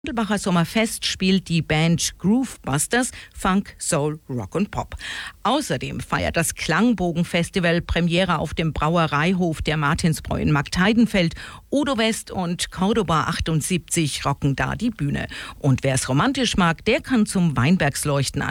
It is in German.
Bacher Sommerfest spielt die Band Groovebusters Funk, Soul, Rock und Pop. Außerdem feiert das Klangbogen-Festival Premiere auf dem Brauereihof der Martinsbräu in Marktheidenfeld. Udo West und Cordoba 78 rocken da die Bühne. Und wer es romantisch mag, der kann zum Weinbergsleuchten an